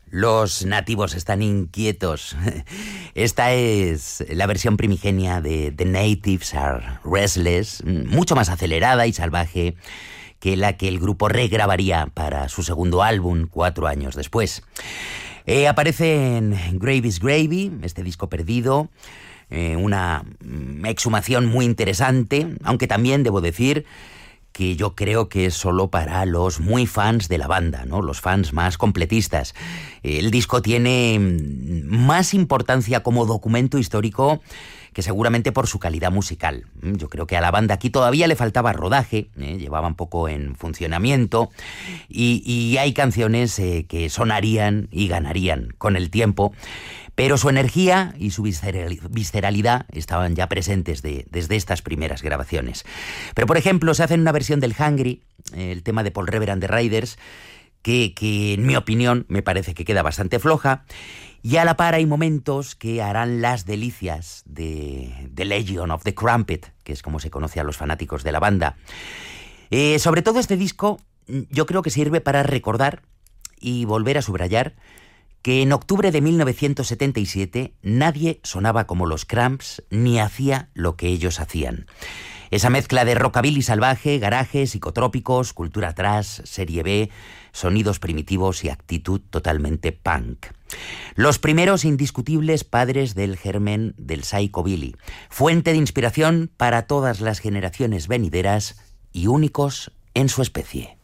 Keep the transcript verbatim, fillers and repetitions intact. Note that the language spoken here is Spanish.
Los nativos están inquietos. Esta es la versión primigenia de The Natives Are Restless, mucho más acelerada y salvaje que la que el grupo regrabaría para su segundo álbum cuatro años después. Eh, aparece en Gravy's Gravy, este disco perdido, eh, una exhumación muy interesante, aunque también debo decir que yo creo que es solo para los muy fans de la banda, ¿no? Los fans más completistas. El disco tiene más importancia como documento histórico que seguramente por su calidad musical. Yo creo que a la banda aquí todavía le faltaba rodaje, ¿eh? Llevaban poco en funcionamiento y, y hay canciones eh, que sonarían y ganarían con el tiempo, pero su energía y su visceralidad estaban ya presentes de, desde estas primeras grabaciones. Pero, por ejemplo, se hace una versión del Hungry, el tema de Paul Revere and the Raiders, que, que en mi opinión me parece que queda bastante floja, y a la par hay momentos que harán las delicias de The Legion of the Crumpet, que es como se conoce a los fanáticos de la banda. Eh, sobre todo este disco yo creo que sirve para recordar y volver a subrayar que en octubre de mil novecientos setenta y siete nadie sonaba como los Cramps ni hacía lo que ellos hacían. Esa mezcla de rockabilly salvaje, garajes, psicotrópicos, cultura thrash, serie B, sonidos primitivos y actitud totalmente punk. Los primeros indiscutibles padres del germen del psychobilly, fuente de inspiración para todas las generaciones venideras y únicos en su especie.